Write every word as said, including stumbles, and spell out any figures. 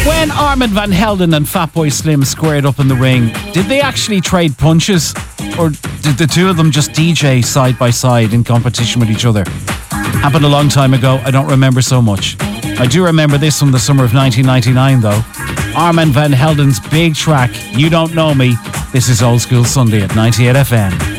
When Armand Van Helden and Fatboy Slim squared up in the ring, did they actually trade punches? Or did the two of them just D J side by side in competition with each other? Happened a long time ago, I don't remember so much. I do remember this from the summer of nineteen ninety-nine though. Armand Van Helden's big track, You Don't Know Me. This is Old School Sunday at ninety-eight F M.